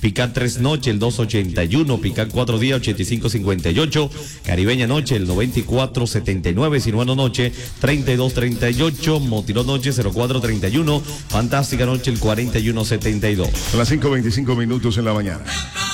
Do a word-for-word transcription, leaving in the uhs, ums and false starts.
Picar tres noche, el dos ochenta y uno. Picar cuatro días, ochenta y cinco cincuenta y ocho. Caribeña noche, el noventa y cuatro setenta y nueve. Sinuano noche, treinta y dos treinta y ocho. Motilón noche, cero cuatro treinta y uno. Fantástica noche, el cuarenta y uno setenta y dos. A las cinco veinticinco minutos en la mañana.